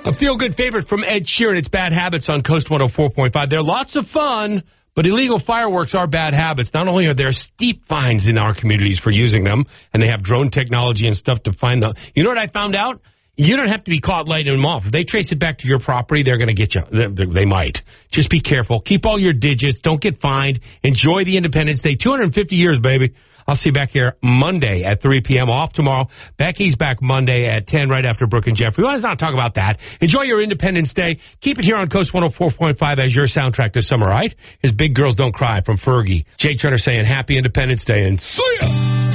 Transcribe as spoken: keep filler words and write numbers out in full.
A feel-good favorite from Ed Sheeran. It's Bad Habits on Coast one oh four point five. They're lots of fun, but illegal fireworks are bad habits. Not only are there steep fines in our communities for using them, and they have drone technology and stuff to find them. You know what I found out? You don't have to be caught lighting them off. If they trace it back to your property, they're going to get you. They, they might. Just be careful. Keep all your digits. Don't get fined. Enjoy the Independence Day. two hundred fifty years, baby. I'll see you back here Monday at three p.m. Off tomorrow. Becky's back Monday at ten, right after Brooke and Jeffrey. Well, let's not talk about that. Enjoy your Independence Day. Keep it here on Coast one oh four point five as your soundtrack this summer, right? As Big Girls Don't Cry from Fergie. Jake Turner saying Happy Independence Day and see ya!